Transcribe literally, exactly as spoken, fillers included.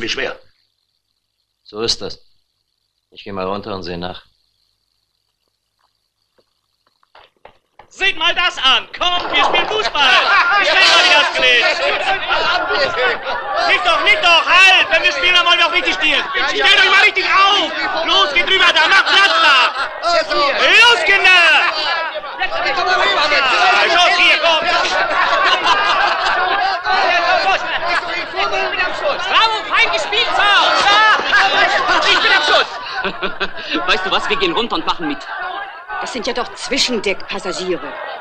ziemlich schwer. So ist das. Ich gehe mal runter und sehe nach. Seht mal das an! Kommt, wir spielen Fußball! Ich stell mal wie das geht! Nicht doch, nicht doch! Halt! Wenn wir spielen, dann wollen wir auch richtig spielen! Stellt euch mal richtig auf! Los, geht rüber da! Macht Platz da! Los, Kinder! Los, hier, komm! Bravo, fein gespielt, Sir! Ich bin am Schuss! Weißt du was, wir gehen runter und machen mit. Das sind ja doch Zwischendeckpassagiere.